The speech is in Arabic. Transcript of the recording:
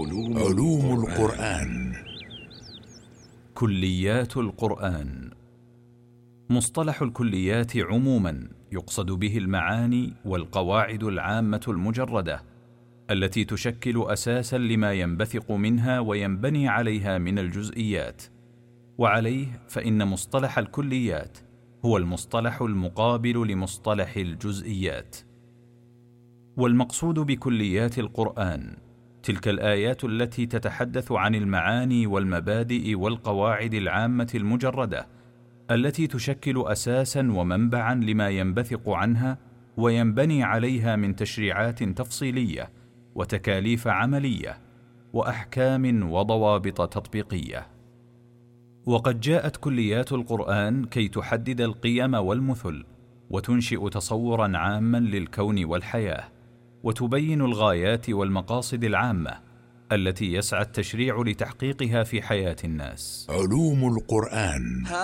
علوم القرآن. كليات القرآن. مصطلح الكليات عموما يقصد به المعاني والقواعد العامة المجردة التي تشكل أساسا لما ينبثق منها وينبني عليها من الجزئيات، وعليه فإن مصطلح الكليات هو المصطلح المقابل لمصطلح الجزئيات. والمقصود بكليات القرآن تلك الآيات التي تتحدث عن المعاني والمبادئ والقواعد العامة المجردة التي تشكل أساسا ومنبعا لما ينبثق عنها وينبني عليها من تشريعات تفصيلية وتكاليف عملية وأحكام وضوابط تطبيقية. وقد جاءت كليات القرآن كي تحدد القيم والمثل وتنشئ تصورا عاما للكون والحياة، وتبين الغايات والمقاصد العامة التي يسعى التشريع لتحقيقها في حياة الناس. علوم القرآن.